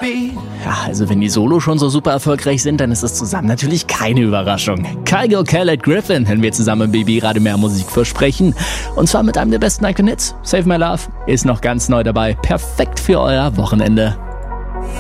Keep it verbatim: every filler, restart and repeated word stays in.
Ja, also wenn die Solo schon so super erfolgreich sind, dann ist es zusammen natürlich keine Überraschung. Kygo, Khaled, Griffin hören wir zusammen im B B Radio Mehr Musik versprechen. Und zwar mit einem der besten Icon-Hits. Save My Love ist noch ganz neu dabei. Perfekt für euer Wochenende.